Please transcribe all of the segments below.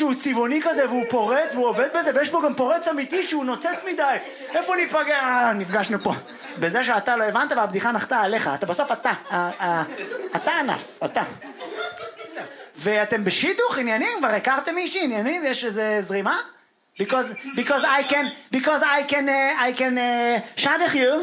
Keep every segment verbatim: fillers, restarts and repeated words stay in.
שהוא צבעוני כזה והוא פורץ והוא עובד בזה, ויש פה גם פורץ אמיתי שהוא נוצץ מדי. איפה ניפגע? אה, נפגשנו פה. בזה שאתה לא הבנת והבדיחה נחתה עליך. אתה בסוף אתה. אתה ענף, אתה. ואתם בשידוך עניינים? כבר הכרתם מישהי עניינים? יש איזה זרימה? Because, because I can, because I can, uh, I can, uh, שדך you.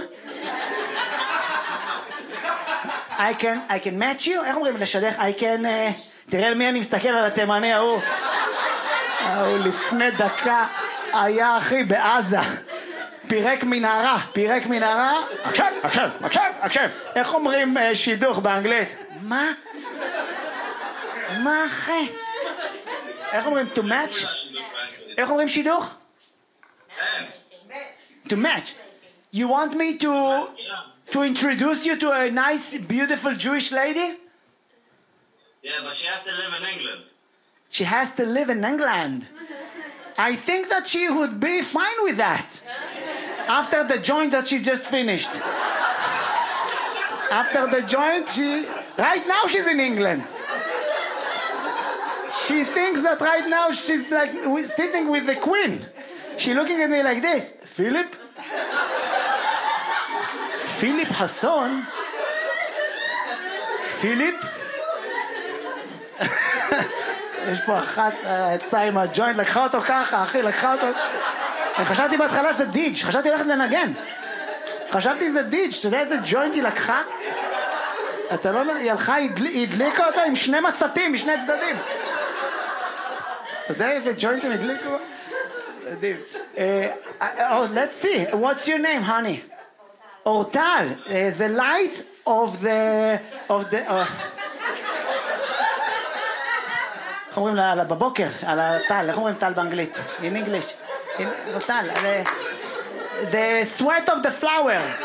I can, I can match you. איך אומרים לשדך? I can, uh, תראה על מי אני מסתכל על התימני ההוא. ההוא לפני דקה היה אחי בעזה. פירק מנהרה, פירק מנהרה. עכשיו, עכשיו, עכשיו, עכשיו. איך אומרים uh, שידוך באנגלית? מה? מה אחי? איך אומרים to match? איך אומרים שידוך? To match. You want me to to introduce you to a nice, beautiful Jewish lady? Yeah, but she has to live in England. She has to live in England. I think that she would be fine with that. After the joint that she just finished. After the joint, she... Right now she's in England. She thinks that right now she's like sitting with the queen. She's looking at me like this. Philip? Philip Hasson? Philip? יש פה אחת יצאה עם הג'וינט, לקחה אותו ככה, אחי, לקחה אותו... אני חשבתי בהתחלה זה דיג', חשבתי ללכת לנגן. חשבתי זה דיג', אתה יודע איזה ג'וינט היא לקחה? אתה לא... היא הלכה, היא הדליקה אותו עם שני מצתים, משני צדדים. אתה יודע איזה ג'וינט הם הדליקו? מדהים. Oh, let's see. What's your name, honey? אורטל. The light of the... of the... איך אומרים לה בבוקר? על הטל, איך אומרים טל באנגלית? In English. אורטל. The sweat of the flowers.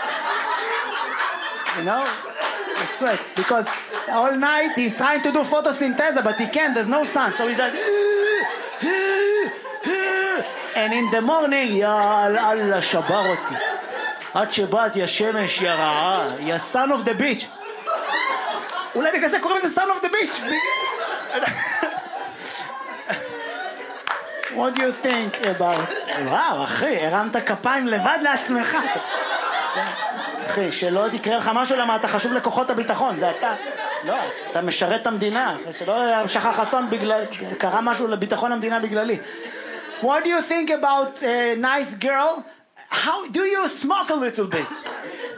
You know? The sweat. Because all night he's trying to do photosynthesis, but he can't. There's no sun. So he's like... And in the morning, יא אללה, שבר אותי. עד שבאת, יא שמש, יא רעה, יא son of the beach. אולי בגלל זה קוראים לזה son of the beach. What do you think about... וואו, אחי, הרמת כפיים לבד לעצמך. אחי, שלא תקרא לך משהו למה אתה חשוב לכוחות הביטחון, זה אתה. לא, אתה משרת את המדינה. שלא שכח חסון בגלל... קרה משהו לביטחון המדינה בגללי. What do you think about a nice girl? How do you smoke a little bit? I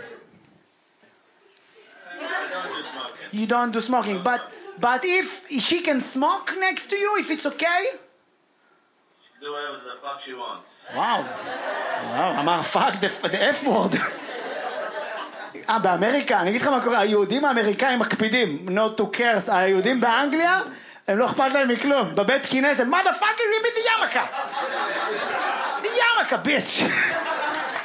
don't do smoking. You don't do smoking, but but if she can smoke next to you, if it's okay? She can do whatever the fuck she wants. Wow. Wow, אמר fuck the, the F word. אה, באמריקה, אני אגיד לך מה קורה, היהודים האמריקאים מקפידים, not to curse, היהודים באנגליה, הם לא אכפת להם מכלום. בבית כנסת, motherfucker, you be the ימקה. The ימקה, bitch.